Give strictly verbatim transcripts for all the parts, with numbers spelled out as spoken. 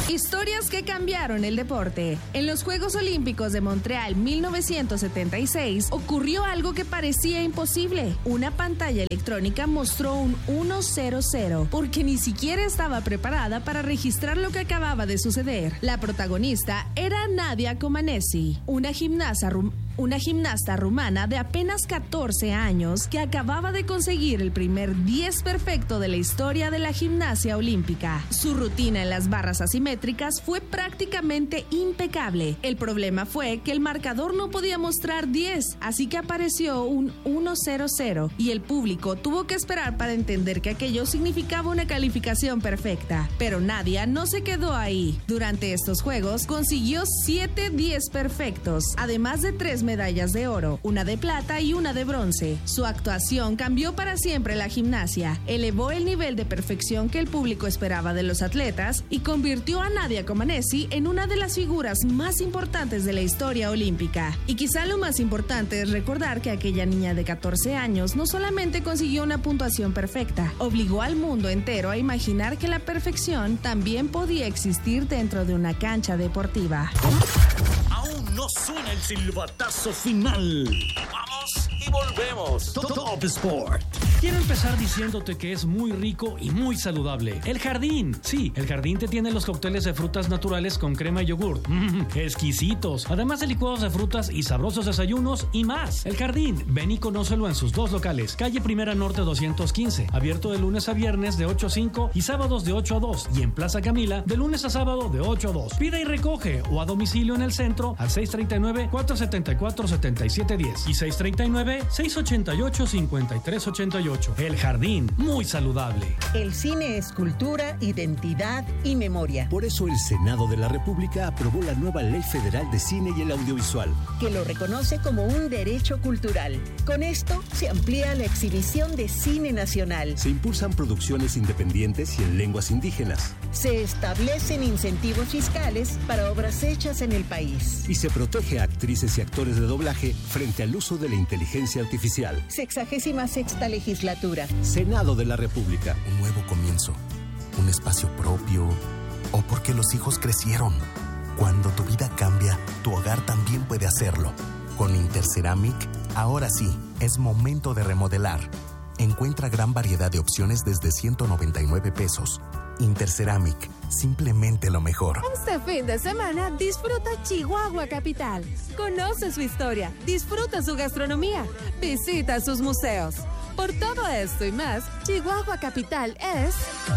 Historias que cambiaron el deporte. En los Juegos Olímpicos de Montreal mil novecientos setenta y seis ocurrió algo que parecía imposible. Una pantalla electrónica mostró un uno cero cero porque ni siquiera estaba preparada para registrar lo que acababa de suceder. La protagonista era Nadia Comaneci, una gimnasta rum- Una gimnasta rumana de apenas catorce años que acababa de conseguir el primer diez perfecto de la historia de la gimnasia olímpica. Su rutina en las barras asimétricas fue prácticamente impecable. El problema fue que el marcador no podía mostrar diez, así que apareció un uno cero cero y el público tuvo que esperar para entender que aquello significaba una calificación perfecta. Pero Nadia no se quedó ahí. Durante estos juegos consiguió siete diez perfectos, además de tres medallas de oro, una de plata y una de bronce. Su actuación cambió para siempre la gimnasia, elevó el nivel de perfección que el público esperaba de los atletas y convirtió a Nadia Comaneci en una de las figuras más importantes de la historia olímpica. Y quizá lo más importante es recordar que aquella niña de catorce años no solamente consiguió una puntuación perfecta, obligó al mundo entero a imaginar que la perfección también podía existir dentro de una cancha deportiva. Aún no suena el silbatazo final. Vamos y volvemos. Top Sport. Quiero empezar diciéndote que es muy rico y muy saludable. El Jardín. Sí, el Jardín te tiene los cócteles de frutas naturales con crema y yogur. Mmm, exquisitos. Además de licuados de frutas y sabrosos desayunos y más. El Jardín. Ven y conócelo en sus dos locales. Calle Primera Norte doscientos quince. Abierto de lunes a viernes de ocho a cinco y sábados de ocho a dos. Y en Plaza Camila de lunes a sábado de ocho a dos. Pida y recoge o a domicilio en el centro al seis tres nueve, cuatro siete cuatro, siete siete uno cero y seis tres nueve, seis ocho ocho, cinco tres ocho ocho. El Jardín, muy saludable. El cine es cultura, identidad y memoria. Por eso el Senado de la República aprobó la nueva Ley Federal de Cine y el Audiovisual, que lo reconoce como un derecho cultural. Con esto se amplía la exhibición de cine nacional. Se impulsan producciones independientes y en lenguas indígenas. Se establecen incentivos fiscales para obras hechas en el país. Y se protege a actrices y actores de doblaje frente al uso de la inteligencia artificial. Sexagésima sexta legislatura. Senado de la República. Un nuevo comienzo, un espacio propio, o porque los hijos crecieron. Cuando tu vida cambia, tu hogar también puede hacerlo. Con Interceramic, ahora sí, es momento de remodelar. Encuentra gran variedad de opciones desde ciento noventa y nueve pesos. Interceramic, simplemente lo mejor. Este fin de semana disfruta Chihuahua Capital. Conoce su historia, disfruta su gastronomía, visita sus museos. Por todo esto y más, Chihuahua Capital es...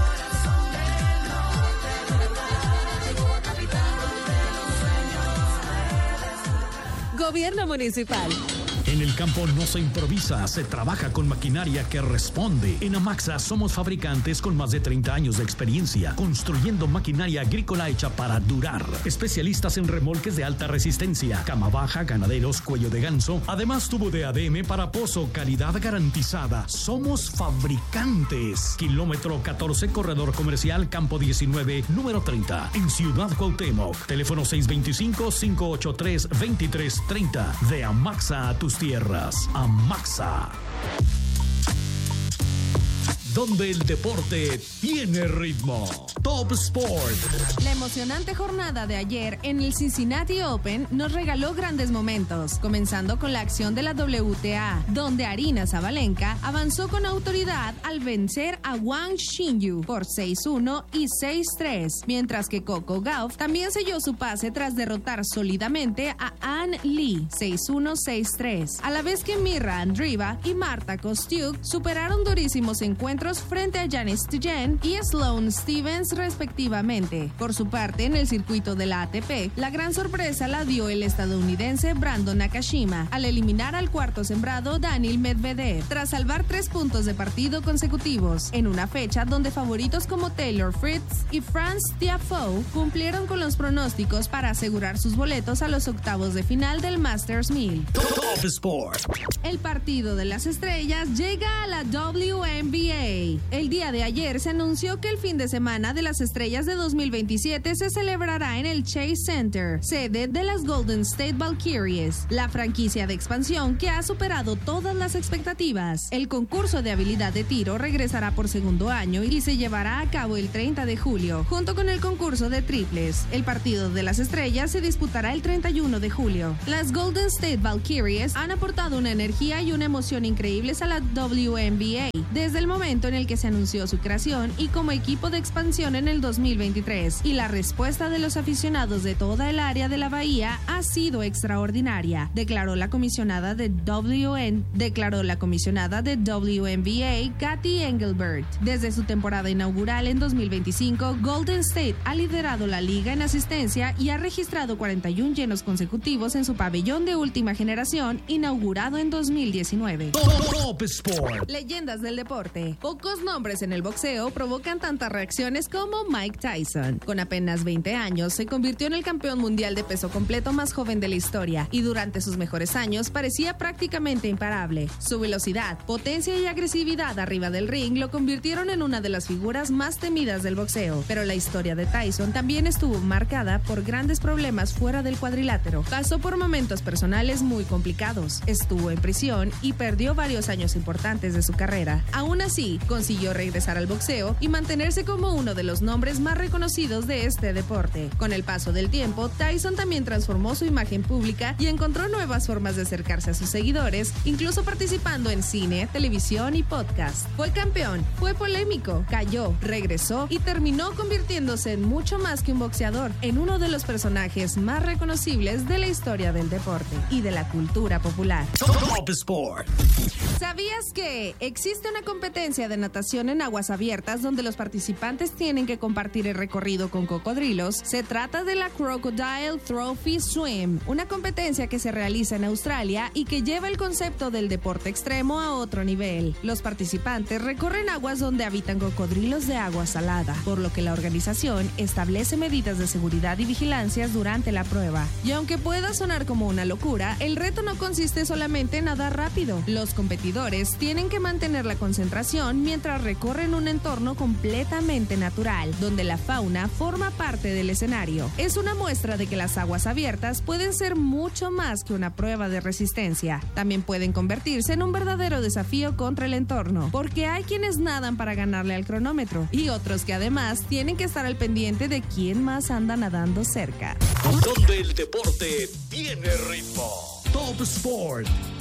Gobierno Municipal. En el campo no se improvisa, se trabaja con maquinaria que responde. En Amaxa somos fabricantes con más de treinta años de experiencia, construyendo maquinaria agrícola hecha para durar. Especialistas en remolques de alta resistencia, cama baja, ganaderos, cuello de ganso. Además, tubo de A D M para pozo, calidad garantizada. Somos fabricantes. Kilómetro catorce, corredor comercial, campo diecinueve, número treinta, en Ciudad Cuauhtémoc. Teléfono seis dos cinco, cinco ocho tres, dos tres tres cero. De Amaxa a tus tierras. Amaxa. Donde el deporte tiene ritmo. Top Sport. La emocionante jornada de ayer en el Cincinnati Open nos regaló grandes momentos, comenzando con la acción de la W T A, donde Aryna Sabalenka avanzó con autoridad al vencer a Wang Xinyu por seis uno y seis tres, mientras que Coco Gauff también selló su pase tras derrotar sólidamente a Ann Lee seis uno, seis tres, a la vez que Mirra Andreeva y Marta Kostyuk superaron durísimos encuentros frente a Janis Stegen y Sloane Stevens respectivamente. Por su parte, en el circuito de la A T P, la gran sorpresa la dio el estadounidense Brandon Nakashima al eliminar al cuarto sembrado Daniil Medvedev tras salvar tres puntos de partido consecutivos en una fecha donde favoritos como Taylor Fritz y Franz Tiafoe cumplieron con los pronósticos para asegurar sus boletos a los octavos de final del Masters mil. Top Sport. El partido de las estrellas llega a la W N B A. A. El día de ayer se anunció que el fin de semana de las estrellas de dos mil veintisiete se celebrará en el Chase Center, sede de las Golden State Valkyries, la franquicia de expansión que ha superado todas las expectativas. El concurso de habilidad de tiro regresará por segundo año y se llevará a cabo el treinta de julio, junto con el concurso de triples. El partido de las estrellas se disputará el treinta y uno de julio. Las Golden State Valkyries han aportado una energía y una emoción increíbles a la W N B A desde el momento en el que se anunció su creación y como equipo de expansión en el dos mil veintitrés, y la respuesta de los aficionados de toda el área de la bahía ha sido extraordinaria, declaró la comisionada de W N declaró la comisionada de W N B A, Cathy Engelbert. Desde su temporada inaugural en dos mil veinticinco, Golden State ha liderado la liga en asistencia y ha registrado cuarenta y uno llenos consecutivos en su pabellón de última generación, inaugurado en dos mil diecinueve. Top Sport. Leyendas del deporte. Pocos nombres en el boxeo provocan tantas reacciones como Mike Tyson. Con apenas veinte años, se convirtió en el campeón mundial de peso completo más joven de la historia y durante sus mejores años parecía prácticamente imparable. Su velocidad, potencia y agresividad arriba del ring lo convirtieron en una de las figuras más temidas del boxeo. Pero la historia de Tyson también estuvo marcada por grandes problemas fuera del cuadrilátero. Pasó por momentos personales muy complicados, estuvo en prisión y perdió varios años importantes de su carrera. Aún así, consiguió regresar al boxeo y mantenerse como uno de los nombres más reconocidos de este deporte. Con el paso del tiempo, Tyson también transformó su imagen pública y encontró nuevas formas de acercarse a sus seguidores, incluso participando en cine, televisión y podcast. Fue campeón, fue polémico, cayó, regresó y terminó convirtiéndose en mucho más que un boxeador, en uno de los personajes más reconocibles de la historia del deporte y de la cultura popular. Top Sport. ¿Sabías que existe una competencia de natación en aguas abiertas donde los participantes tienen que compartir el recorrido con cocodrilos? Se trata de la Crocodile Trophy Swim, una competencia que se realiza en Australia y que lleva el concepto del deporte extremo a otro nivel. Los participantes recorren aguas donde habitan cocodrilos de agua salada, por lo que la organización establece medidas de seguridad y vigilancia durante la prueba. Y aunque pueda sonar como una locura, el reto no consiste solamente en nadar rápido. Los competidores tienen que mantener la concentración mientras recorren un entorno completamente natural, donde la fauna forma parte del escenario. Es una muestra de que las aguas abiertas pueden ser mucho más que una prueba de resistencia. También pueden convertirse en un verdadero desafío contra el entorno, porque hay quienes nadan para ganarle al cronómetro y otros que además tienen que estar al pendiente de quién más anda nadando cerca. Donde el deporte tiene ritmo. Top Sport.